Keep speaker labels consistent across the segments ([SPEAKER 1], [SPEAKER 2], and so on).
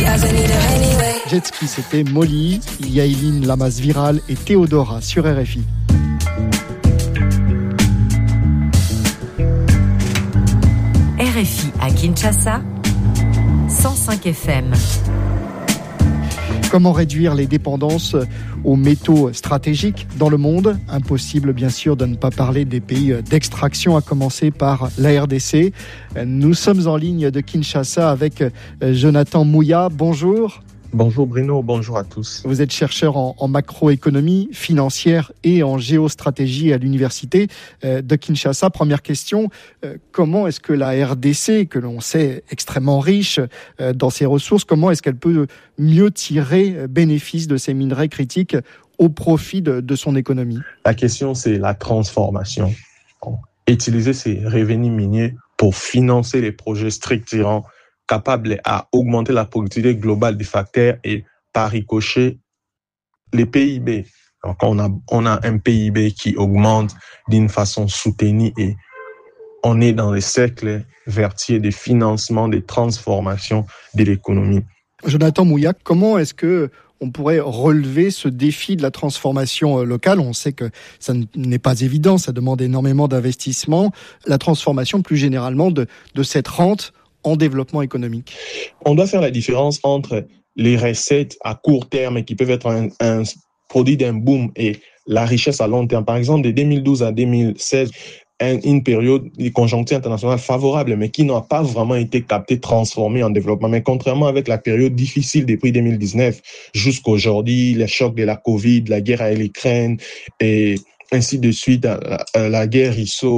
[SPEAKER 1] Jet Ski, c'était Molly, Yaïline Lamas Viral et Théodora sur RFI.
[SPEAKER 2] RFI à Kinshasa, 105 FM.
[SPEAKER 1] Comment réduire les dépendances aux métaux stratégiques dans le monde ? Impossible, bien sûr, de ne pas parler des pays d'extraction, à commencer par la RDC. Nous sommes en ligne de Kinshasa avec Jonathan Mouya. Bonjour.
[SPEAKER 3] Bonjour Bruno, bonjour à tous.
[SPEAKER 1] Vous êtes chercheur en macroéconomie financière et en géostratégie à l'université de Kinshasa. Première question, comment est-ce que la RDC, que l'on sait extrêmement riche dans ses ressources, comment est-ce qu'elle peut mieux tirer bénéfice de ces minerais critiques au profit de son économie ?
[SPEAKER 3] La question, c'est la transformation. Utiliser ces revenus miniers pour financer les projets structurants capable à augmenter la productivité globale des facteurs et par ricochet les PIB. Donc on a un PIB qui augmente d'une façon soutenue et on est dans le cercle vertueux de financement des transformations de l'économie.
[SPEAKER 1] Jonathan Mouya, comment est-ce que on pourrait relever ce défi de la transformation locale ? On sait que ça n'est pas évident, ça demande énormément d'investissement. La transformation plus généralement de cette rente en développement économique.
[SPEAKER 3] On doit faire la différence entre les recettes à court terme qui peuvent être un produit d'un boom et la richesse à long terme. Par exemple, de 2012 à 2016, une période de conjoncture internationale favorable, mais qui n'a pas vraiment été captée, transformée en développement. Mais contrairement avec la période difficile depuis 2019 jusqu'aujourd'hui, les chocs de la Covid, la guerre à l'Ukraine et ainsi de suite, la guerre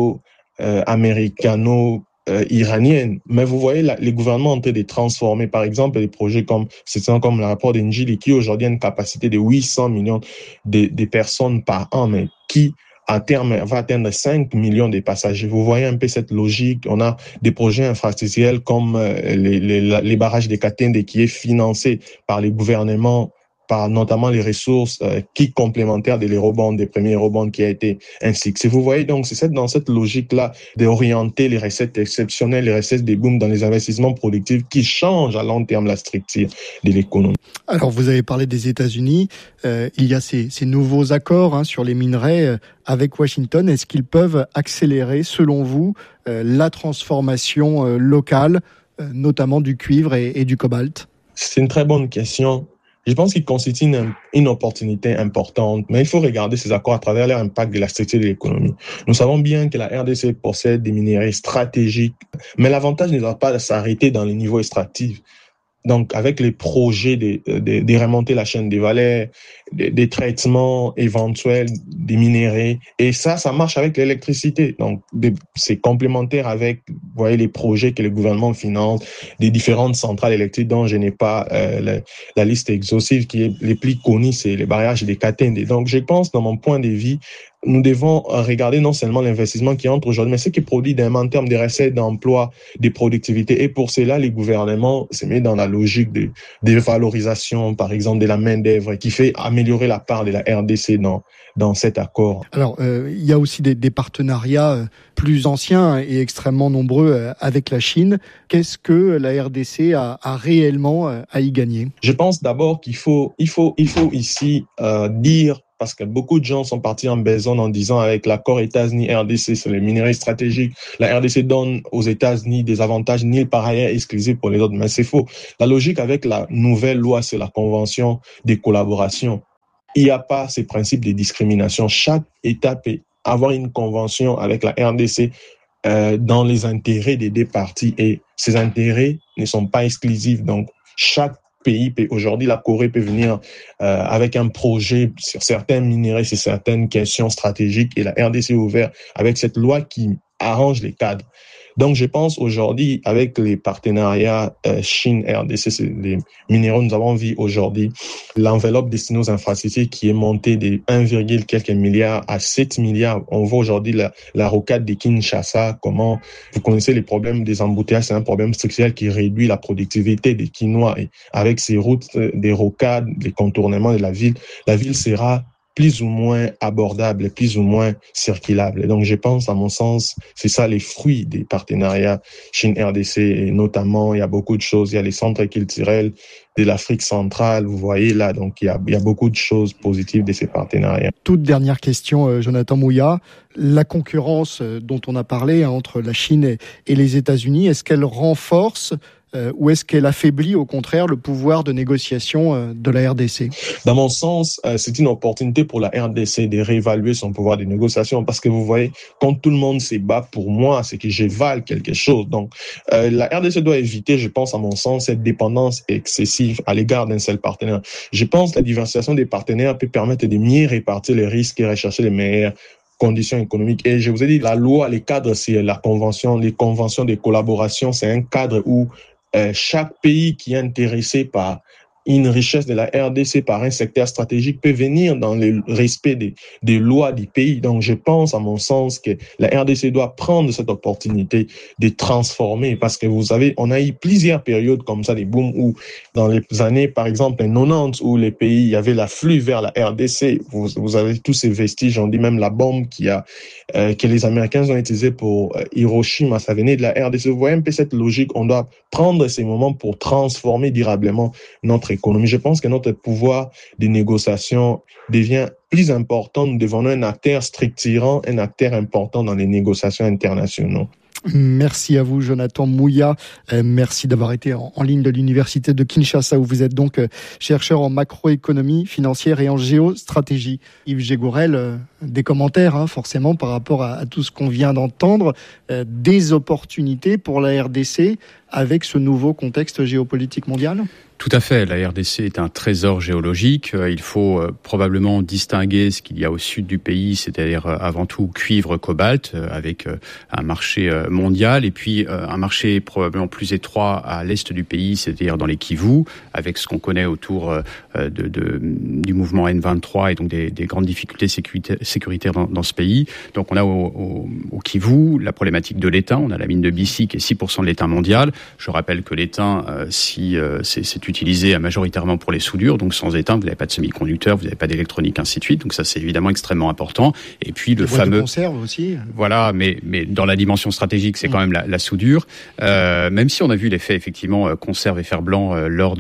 [SPEAKER 3] russo-américano iranienne. Mais vous voyez, les gouvernements en train de transformer, par exemple, des projets comme le rapport d'Enjili, qui aujourd'hui a une capacité de 800 millions de personnes par an, mais qui, à terme, va atteindre 5 millions de passagers. Vous voyez un peu cette logique. On a des projets infrastructurels comme les barrages de Katende qui est financé par les gouvernements, par notamment les ressources qui complémentaires des eurobonds, des premiers eurobonds qui a été un succès. Vous voyez, donc, c'est dans cette logique-là d'orienter les recettes exceptionnelles, les recettes des booms dans les investissements productifs qui changent à long terme la structure de l'économie.
[SPEAKER 1] Alors, vous avez parlé des États-Unis. Il y a ces nouveaux accords sur les minerais avec Washington. Est-ce qu'ils peuvent accélérer, selon vous, la transformation locale, notamment du cuivre et du cobalt ?
[SPEAKER 3] C'est une très bonne question. Je pense qu'il constitue une opportunité importante, mais il faut regarder ces accords à travers leur impact de la structure de l'économie. Nous savons bien que la RDC possède des minerais stratégiques, mais l'avantage ne doit pas s'arrêter dans les niveaux extractifs. Donc, avec les projets de remonter la chaîne des valeurs, des traitements éventuels des minéraux, et ça marche avec l'électricité. Donc, c'est complémentaire avec, vous voyez, les projets que le gouvernement finance, des différentes centrales électriques dont je n'ai pas la liste exhaustive, qui est les plus connus, c'est les barrages des Katende. Donc, je pense, dans mon point de vue, nous devons regarder non seulement l'investissement qui entre aujourd'hui, mais ce qui produit en termes de recettes, d'emplois, de productivité. Et pour cela, les gouvernements se mettent dans la logique de valorisation, par exemple, de la main-d'œuvre, qui fait améliorer la part de la RDC dans cet accord.
[SPEAKER 1] Alors, il y a aussi des partenariats plus anciens et extrêmement nombreux avec la Chine. Qu'est-ce que la RDC a réellement à y gagner ?
[SPEAKER 3] Je pense d'abord qu'il faut ici dire, parce que beaucoup de gens sont partis en besogne en disant avec l'accord États-Unis-RDC sur les minerais stratégiques, la RDC donne aux États-Unis des avantages nuls par ailleurs exclusifs pour les autres. Mais c'est faux. La logique avec la nouvelle loi sur la convention des collaborations, il n'y a pas ces principes de discrimination. Chaque État peut avoir une convention avec la RDC dans les intérêts des deux parties et ces intérêts ne sont pas exclusifs. Donc, chaque pays peut, aujourd'hui, la Corée peut venir avec un projet sur certains minéraux, sur certaines questions stratégiques et la RDC est ouverte avec cette loi qui arrange les cadres. Donc, je pense aujourd'hui, avec les partenariats Chine-RDC, c'est les minéraux, nous avons vu aujourd'hui l'enveloppe destinée aux infrastructures qui est montée de 1, quelques milliards à 7 milliards. On voit aujourd'hui la rocade de Kinshasa, comment vous connaissez les problèmes des embouteillages, c'est un problème structurel qui réduit la productivité des Quinois. Et avec ces routes, des rocades, les contournements de la ville sera plus ou moins abordables, plus ou moins circulables. Et donc, je pense, à mon sens, c'est ça les fruits des partenariats Chine-RDC. Et notamment, il y a beaucoup de choses. Il y a les centres culturels de l'Afrique centrale, vous voyez là. Donc, il y a beaucoup de choses positives de ces partenariats.
[SPEAKER 1] Toute dernière question, Jonathan Mouya. La concurrence dont on a parlé entre la Chine et les États-Unis, est-ce qu'elle renforce ou est-ce qu'elle affaiblit au contraire le pouvoir de négociation de la RDC?
[SPEAKER 3] Dans mon sens, c'est une opportunité pour la RDC de réévaluer son pouvoir de négociation parce que vous voyez, quand tout le monde se bat pour moi, c'est que je vale quelque chose. Donc, la RDC doit éviter, je pense, à mon sens, cette dépendance excessive à l'égard d'un seul partenaire. Je pense que la diversification des partenaires peut permettre de mieux répartir les risques et rechercher les meilleurs conditions économiques. Et je vous ai dit, la loi, les cadres, c'est la convention, les conventions de collaboration, c'est un cadre où chaque pays qui est intéressé par une richesse de la RDC, par un secteur stratégique, peut venir dans le respect des lois du pays. Donc, je pense, à mon sens, que la RDC doit prendre cette opportunité de transformer parce que vous savez, on a eu plusieurs périodes comme ça, des booms où, dans les années, par exemple, les 90, où les pays, il y avait l'afflux vers la RDC. Vous avez tous ces vestiges, on dit même la bombe que les Américains ont utilisée pour Hiroshima, ça venait de la RDC. Vous voyez un peu cette logique, on doit prendre ces moments pour transformer durablement notre économie. Je pense que notre pouvoir de négociation devient plus important. Nous devenons un acteur structurant, un acteur important dans les négociations internationales.
[SPEAKER 1] Merci à vous, Jonathan Mouya. Merci d'avoir été en ligne de l'Université de Kinshasa, où vous êtes donc chercheur en macroéconomie financière et en géostratégie. Yves Gégourel, des commentaires, forcément, par rapport à tout ce qu'on vient d'entendre. Des opportunités pour la RDC avec ce nouveau contexte géopolitique mondial ?
[SPEAKER 4] Tout à fait. La RDC est un trésor géologique. Il faut probablement distinguer ce qu'il y a au sud du pays, c'est-à-dire avant tout cuivre, cobalt, avec un marché mondial, et puis un marché probablement plus étroit à l'est du pays, c'est-à-dire dans les Kivu, avec ce qu'on connaît autour du mouvement N23 et donc des grandes difficultés sécuritaires dans ce pays. Donc on a au Kivu la problématique de l'étain. On a la mine de Bissi qui est 6% de l'étain mondial. Je rappelle que l'étain, c'est utilisé majoritairement pour les soudures, donc sans étain, vous n'avez pas de semi-conducteurs, vous n'avez pas d'électronique, ainsi de suite. Donc ça, c'est évidemment extrêmement important. Et puis le fameux
[SPEAKER 1] de conserve aussi.
[SPEAKER 4] Voilà, mais dans la dimension stratégique, c'est quand même la soudure. Même si on a vu l'effet effectivement conserve et fer blanc lors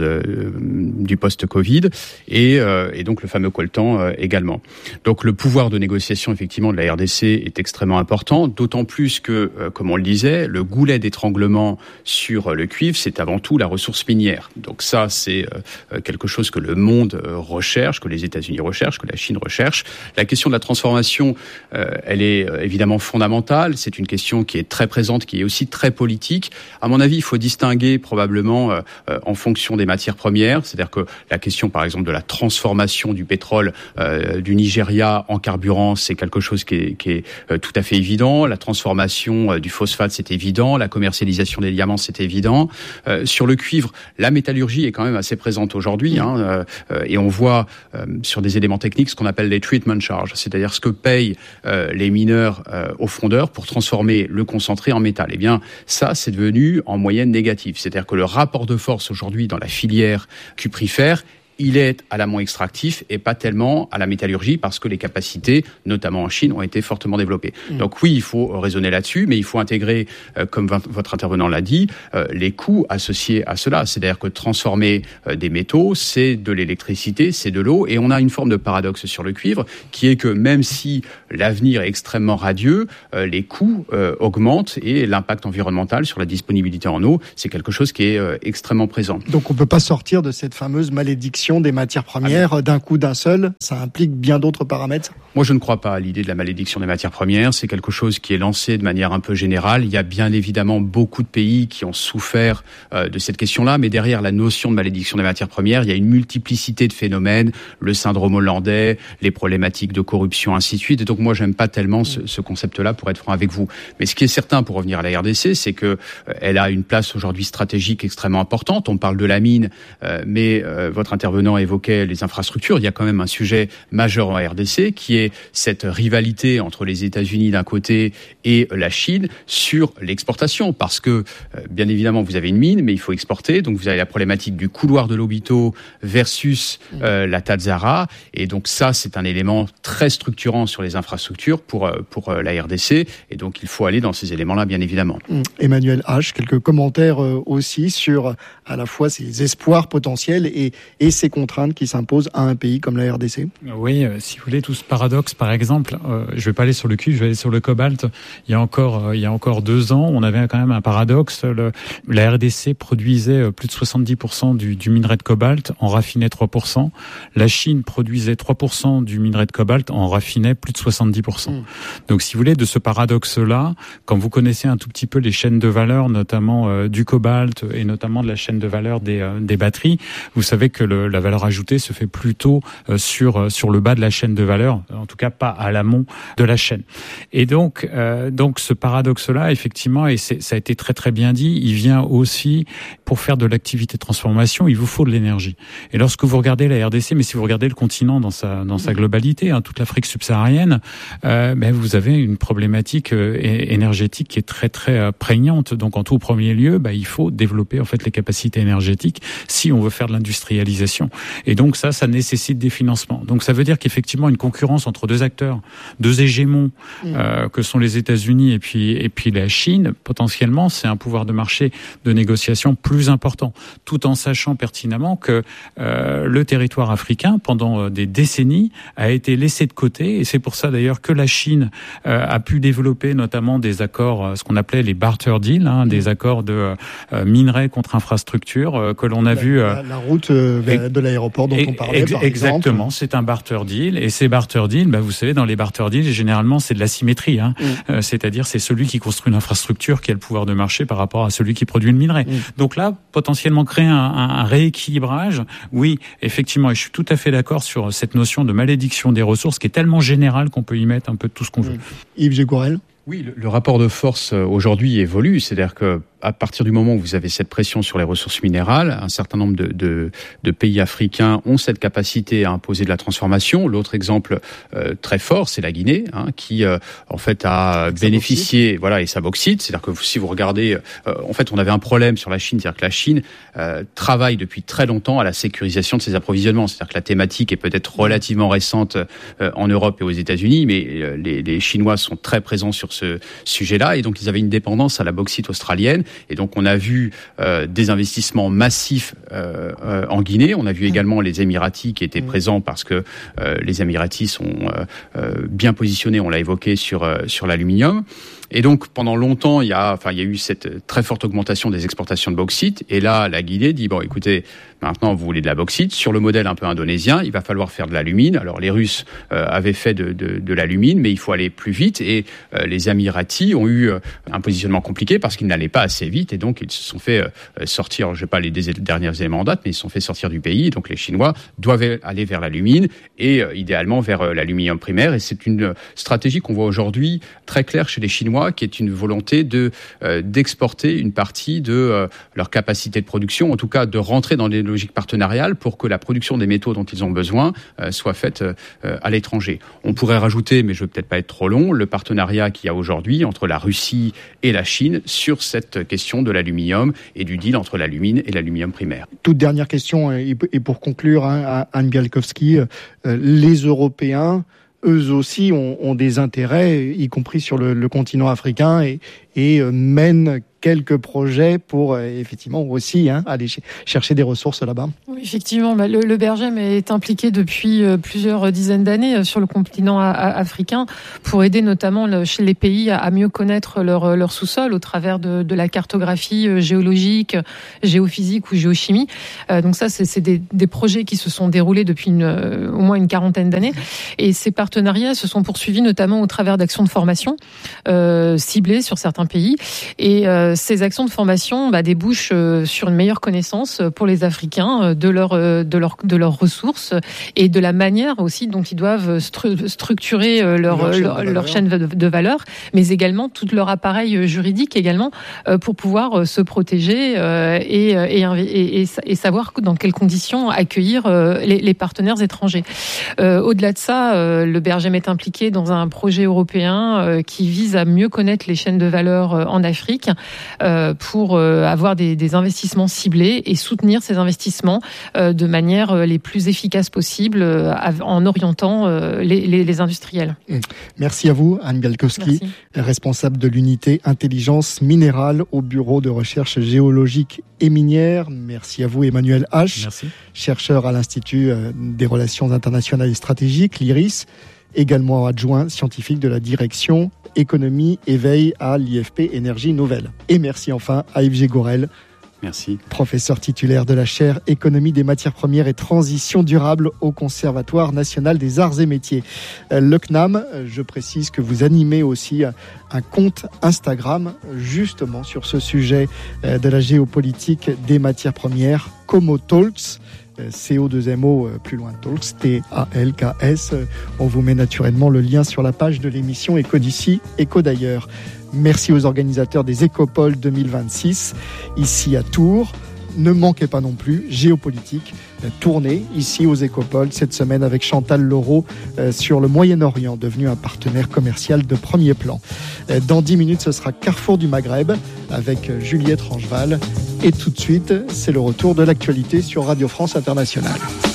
[SPEAKER 4] du post-Covid, et donc le fameux coltan également. Donc le pouvoir de négociation effectivement de la RDC est extrêmement important, d'autant plus que, comme on le disait, le goulet d'étranglement sur le cuivre, c'est avant tout la ressource minière. Donc ça, c'est quelque chose que le monde recherche, que les États-Unis recherchent, que la Chine recherche. La question de la transformation, elle est évidemment fondamentale. C'est une question qui est très présente, qui est aussi très politique. À mon avis, il faut distinguer probablement en fonction des matières premières. C'est-à-dire que la question, par exemple, de la transformation du pétrole du Nigeria en carburant, c'est quelque chose qui est tout à fait évident. La transformation du phosphate, c'est évident. La commercialisation des diamants, c'est évident. Sur le cuivre, la métallurgie est quand même assez présente aujourd'hui, et on voit sur des éléments techniques ce qu'on appelle les treatment charges, c'est-à-dire ce que payent les mineurs aux fondeurs pour transformer le concentré en métal. Eh bien, ça, c'est devenu en moyenne négatif. C'est-à-dire que le rapport de force aujourd'hui dans la filière cuprifère, il est à l'amont extractif et pas tellement à la métallurgie parce que les capacités, notamment en Chine, ont été fortement développées. Donc oui, il faut raisonner là-dessus, mais il faut intégrer, comme votre intervenant l'a dit, les coûts associés à cela. C'est-à-dire que transformer des métaux, c'est de l'électricité, c'est de l'eau, et on a une forme de paradoxe sur le cuivre, qui est que même si l'avenir est extrêmement radieux, les coûts augmentent et l'impact environnemental sur la disponibilité en eau, c'est quelque chose qui est extrêmement présent.
[SPEAKER 1] Donc on ne peut pas sortir de cette fameuse malédiction des matières premières d'un coup, d'un seul. Ça implique bien d'autres paramètres.
[SPEAKER 4] Moi, je ne crois pas à l'idée de la malédiction des matières premières. C'est quelque chose qui est lancé de manière un peu générale. Il y a bien évidemment beaucoup de pays qui ont souffert de cette question-là, mais derrière la notion de malédiction des matières premières, il y a une multiplicité de phénomènes, le syndrome hollandais, les problématiques de corruption, ainsi de suite. Et donc moi, j'aime pas tellement ce concept-là, pour être franc avec vous. Mais ce qui est certain, pour revenir à la RDC, c'est que elle a une place aujourd'hui stratégique extrêmement importante. On parle de la mine, mais votre intervenant intervenants évoquaient les infrastructures, il y a quand même un sujet majeur en RDC qui est cette rivalité entre les États-Unis d'un côté et la Chine sur l'exportation. Parce que, bien évidemment, vous avez une mine, mais il faut exporter. Donc, vous avez la problématique du couloir de Lobito versus la Tazara. Et donc, ça, c'est un élément très structurant sur les infrastructures pour la RDC. Et donc, il faut aller dans ces éléments-là, bien évidemment.
[SPEAKER 1] Emmanuel H., quelques commentaires aussi sur à la fois ces espoirs potentiels et ces contraintes qui s'imposent à un pays comme la RDC.
[SPEAKER 5] Oui, si vous voulez, tout ce paradoxe, par exemple, je ne vais pas aller sur le cuivre, je vais aller sur le cobalt. Il y a encore 2 ans, on avait quand même un paradoxe. La RDC produisait plus de 70% du minerai de cobalt, en raffinait 3%. La Chine produisait 3% du minerai de cobalt, en raffinait plus de 70%. Donc, si vous voulez, de ce paradoxe-là, quand vous connaissez un tout petit peu les chaînes de valeur, notamment du cobalt et notamment de la chaîne de valeur des batteries, vous savez que la valeur ajoutée se fait plutôt sur le bas de la chaîne de valeur, en tout cas pas à l'amont de la chaîne. Et donc ce paradoxe-là, effectivement, et ça a été très très bien dit, il vient aussi pour faire de l'activité de transformation, il vous faut de l'énergie. Et lorsque vous regardez la RDC, mais si vous regardez le continent dans sa globalité, toute l'Afrique subsaharienne, vous avez une problématique énergétique qui est très très prégnante. Donc en tout premier lieu, il faut développer en fait les capacités énergétiques si on veut faire de l'industrialisation. Et donc ça nécessite des financements. Donc ça veut dire qu'effectivement une concurrence entre 2 acteurs, 2 hégémons que sont les États-Unis et puis la Chine, potentiellement c'est un pouvoir de marché de négociation plus important, tout en sachant pertinemment que le territoire africain pendant des décennies a été laissé de côté, et c'est pour ça d'ailleurs que la Chine a pu développer notamment des accords, ce qu'on appelait les barter deals, des accords de minerai contre infrastructure que l'on a vu
[SPEAKER 1] la route de l'aéroport dont on parlait par
[SPEAKER 5] exactement,
[SPEAKER 1] exemple.
[SPEAKER 5] C'est un barter deal, et ces barter deals, vous savez, dans les barter deals, généralement c'est de l'asymétrie, c'est-à-dire c'est celui qui construit l'infrastructure qui a le pouvoir de marché par rapport à celui qui produit le minerai. Donc là, potentiellement créer un rééquilibrage, oui, effectivement, et je suis tout à fait d'accord sur cette notion de malédiction des ressources qui est tellement générale qu'on peut y mettre un peu de tout ce qu'on veut.
[SPEAKER 1] Yves Gégourel.
[SPEAKER 4] Oui, le rapport de force aujourd'hui évolue, c'est-à-dire que à partir du moment où vous avez cette pression sur les ressources minérales, un certain nombre de pays africains ont cette capacité à imposer de la transformation. L'autre exemple très fort, c'est la Guinée, qui en fait a bénéficié, et sa bauxite. C'est-à-dire que si vous regardez, en fait, on avait un problème sur la Chine, c'est-à-dire que la Chine travaille depuis très longtemps à la sécurisation de ses approvisionnements. C'est-à-dire que la thématique est peut-être relativement récente en Europe et aux États-Unis, mais les Chinois sont très présents sur ce sujet-là, et donc ils avaient une dépendance à la bauxite australienne. Et donc on a vu des investissements massifs en Guinée. On a vu également les Émiratis qui étaient présents parce que les Émiratis sont bien positionnés, on l'a évoqué, sur l'aluminium. Et donc, pendant longtemps, il y a eu cette très forte augmentation des exportations de bauxite. Et là, la Guinée dit, bon, écoutez, maintenant, vous voulez de la bauxite. Sur le modèle un peu indonésien, il va falloir faire de l'alumine. Alors, les Russes avaient fait de l'alumine, mais il faut aller plus vite. Et les Émiratis ont eu un positionnement compliqué parce qu'ils n'allaient pas assez vite. Et donc, ils se sont fait sortir, je ne vais pas les derniers éléments en date, mais ils se sont fait sortir du pays. Donc, les Chinois doivent aller vers l'alumine et idéalement vers l'aluminium primaire. Et c'est une stratégie qu'on voit aujourd'hui très claire chez les Chinois, qui est une volonté d'exporter une partie de leur capacité de production, en tout cas de rentrer dans des logiques partenariales pour que la production des métaux dont ils ont besoin soit faite à l'étranger. On pourrait rajouter, mais je ne veux peut-être pas être trop long, le partenariat qu'il y a aujourd'hui entre la Russie et la Chine sur cette question de l'aluminium et du deal entre l'alumine et l'aluminium primaire.
[SPEAKER 1] Toute dernière question, et pour conclure, Anne Bialkowski, les Européens, eux aussi ont des intérêts, y compris sur le continent africain, et mènent quelques projets pour effectivement aussi aller chercher des ressources là-bas.
[SPEAKER 6] Oui, effectivement, le Bergem est impliqué depuis plusieurs dizaines d'années sur le continent africain pour aider notamment chez les pays à mieux connaître leur sous-sol au travers de la cartographie géologique, géophysique ou géochimie. Donc ça, c'est des projets qui se sont déroulés depuis au moins une quarantaine d'années. Et ces partenariats se sont poursuivis notamment au travers d'actions de formation ciblées sur certains pays. Et ces actions de formation débouchent sur une meilleure connaissance pour les Africains de leurs ressources et de la manière aussi dont ils doivent structurer leur chaîne de valeur, mais également tout leur appareil juridique également pour pouvoir se protéger et savoir dans quelles conditions accueillir les partenaires étrangers. Au-delà de ça, le BRGM est impliqué dans un projet européen qui vise à mieux connaître les chaînes de valeur en Afrique pour avoir des investissements ciblés et soutenir ces investissements de manière les plus efficaces possible en orientant les industriels.
[SPEAKER 1] Merci à vous, Anne Bialkowski, responsable de l'unité intelligence minérale au Bureau de recherche géologique et minière. Merci à vous, Emmanuel H., chercheur à l'Institut des relations internationales et stratégiques, l'IRIS, également adjoint scientifique de la direction économie et veille à l'IFP Énergie Nouvelle. Et merci enfin à Yves Gégorel, professeur titulaire de la chaire économie des matières premières et transition durable au Conservatoire national des arts et métiers. Le CNAM, je précise que vous animez aussi un compte Instagram justement sur ce sujet de la géopolitique des matières premières, Como Talks. CO2MO plus loin Talks, TALKS. On vous met naturellement le lien sur la page de l'émission Éco d'ici, Éco d'ailleurs. Merci aux organisateurs des Écopoles 2026 ici à Tours. Ne manquez pas non plus Géopolitique, tournée ici aux Écopoles cette semaine avec Chantal Leroux sur le Moyen-Orient, devenu un partenaire commercial de premier plan. Dans 10 minutes, ce sera Carrefour du Maghreb avec Juliette Rangeval. Et tout de suite, c'est le retour de l'actualité sur Radio France Internationale.